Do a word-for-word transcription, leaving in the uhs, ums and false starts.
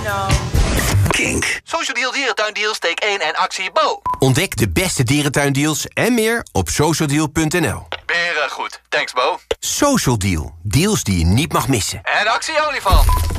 nou? Kink. Social Deal Dierentuindeal steek één en actie Bo. Ontdek de beste dierentuindeals en meer op socialdeal punt n l. Beren goed. Thanks Bo. Social Deal. Deals die je niet mag missen. En actie olifant.